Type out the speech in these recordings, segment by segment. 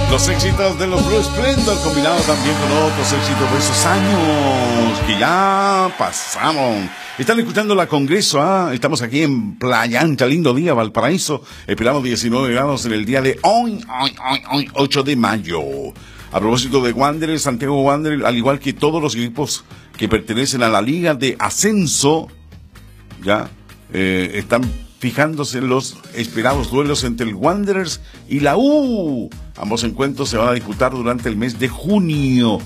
Los éxitos de los Blue Splendor, combinados también con otros éxitos de esos años que ya pasaron. Están escuchando la Congreso, ¿ah? Estamos aquí en Playa Ancha, lindo día, Valparaíso. Esperamos 19 grados en el día de hoy, 8 de mayo. A propósito de Wanderers, Santiago Wanderers, al igual que todos los equipos que pertenecen a la Liga de Ascenso, ya están fijándose en los esperados duelos entre el Wanderers y la U. Ambos encuentros se van a disputar durante el mes de junio.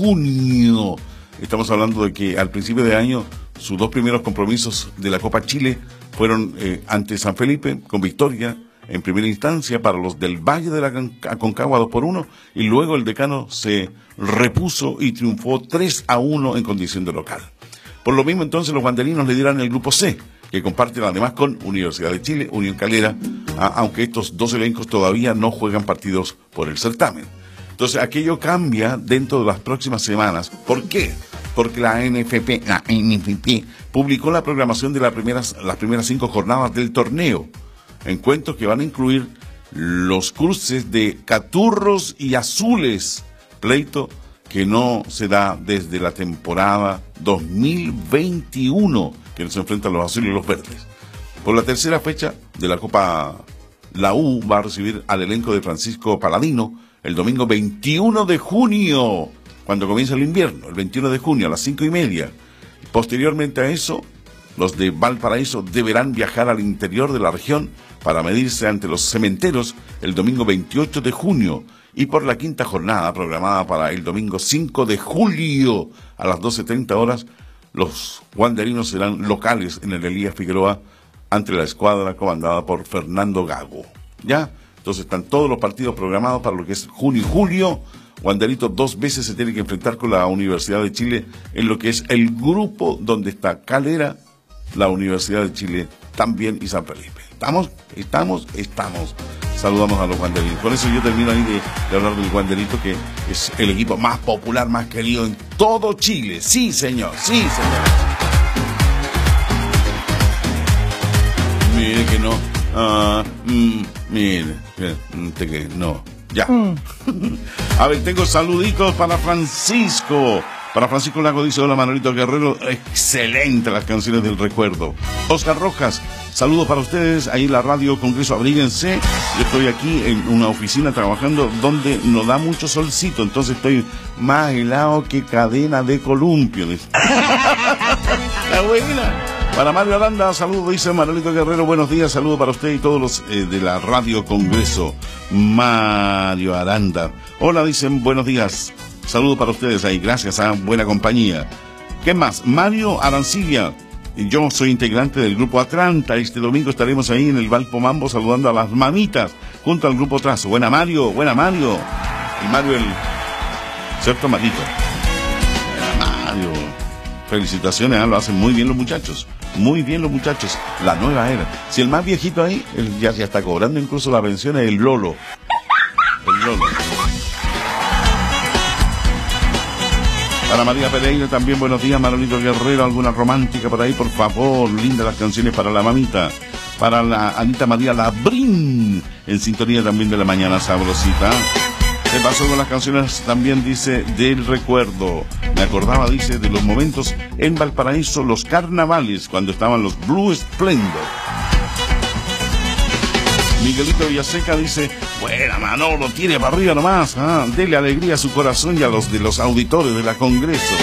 Estamos hablando de que al principio de año sus dos primeros compromisos de la Copa Chile fueron ante San Felipe, con victoria en primera instancia para los del Valle de la Aconcagua 2-1, y luego el Decano se repuso y triunfó 3-1 en condición de local. Por lo mismo, entonces, los wanderinos le dirán el grupo C, que comparten además con Universidad de Chile, Unión Calera, aunque estos dos elencos todavía no juegan partidos por el certamen. Entonces, aquello cambia dentro de las próximas semanas. ¿Por qué? Porque la NFP publicó la programación de las primeras 5 jornadas del torneo, encuentros que van a incluir los cruces de Caturros y Azules, pleito que no se da desde la temporada 2021, que se enfrentan los azules y los verdes. Por la tercera fecha de la Copa, la U va a recibir al elenco de Francisco Paladino el domingo 21 de junio, cuando comienza el invierno, el 21 de junio a las 5:30. Posteriormente a eso, los de Valparaíso deberán viajar al interior de la región para medirse ante los Cementeros el domingo 28 de junio, y por la quinta jornada programada para el domingo 5 de julio a las 12:30 horas, los wanderinos serán locales en el Elías Figueroa ante la escuadra comandada por Fernando Gago. ¿Ya? Entonces están todos los partidos programados para lo que es junio y julio. Wanderito 2 veces se tiene que enfrentar con la Universidad de Chile en lo que es el grupo donde está Calera, la Universidad de Chile también y San Felipe. ¿Estamos? Saludamos a los wanderinos. Con eso yo termino ahí de hablar del Wanderito, que es el equipo más popular, más querido en todo Chile. Sí, señor. Mire que no. Mire que no. Ya. A ver, tengo saluditos para Francisco. Para Francisco Lago dice: hola Manolito Guerrero, excelente las canciones del recuerdo. Oscar Rojas, saludos para ustedes, ahí en la radio Congreso, abríguense. Yo estoy aquí en una oficina trabajando donde nos da mucho solcito, entonces estoy más helado que cadena de columpio. La buena. Para Mario Aranda, saludos, dice Manolito Guerrero, buenos días, saludos para usted y todos los de la radio Congreso. Mario Aranda. Hola, dicen, buenos días. Saludos para ustedes ahí, gracias a buena compañía. ¿Qué más? Mario Arancibia. Yo soy integrante del grupo Atlanta. Este domingo estaremos ahí en el Valpo Mambo saludando a las mamitas junto al grupo Trazo. Buena Mario. Y Mario ¿cierto, Marito? Buena Mario. Felicitaciones, lo hacen muy bien los muchachos. La nueva era. Si el más viejito ahí, él ya está cobrando incluso la pensión, es el Lolo. Para María Pereira también, buenos días, Manolito Guerrero, alguna romántica por ahí, por favor, lindas las canciones para la mamita. Para la Anita María Labrín, en sintonía también de la mañana sabrosita. Se pasó con las canciones también, dice, del recuerdo. Me acordaba, dice, de los momentos en Valparaíso, los carnavales, cuando estaban los Blue Splendor. Miguelito Villaseca dice: buena Manolo, tire para arriba nomás, dele alegría a su corazón y a los de los auditores de la Congreso.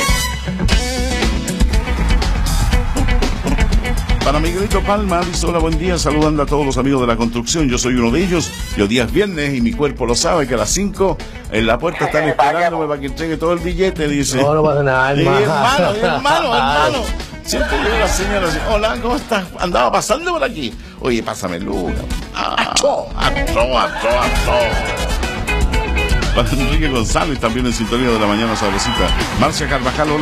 Para Miguelito Palma dice: hola, buen día, saludando a todos los amigos de la construcción, yo soy uno de ellos, y hoy día es viernes y mi cuerpo lo sabe, que a las 5 en la puerta están esperándome para que entregue todo el billete, dize. No pasa nada, hermano. Siempre llega la señora así: hola, ¿cómo estás? Andaba pasando por aquí. Oye, pásame luna. Para Enrique González también en sintonía de la mañana sabrosita. Marcia Carvajal, hola.